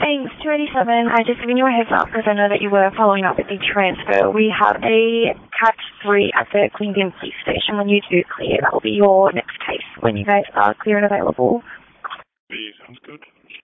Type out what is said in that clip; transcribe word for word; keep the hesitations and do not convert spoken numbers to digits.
Thanks, two eighty-seven. I just giving you a heads up because I know that you were following up with the transfer. We have a Cat three at the Queanbeyan Police Station. When you do clear, that will be your next case when you guys are clear and available. Yeah, sounds good.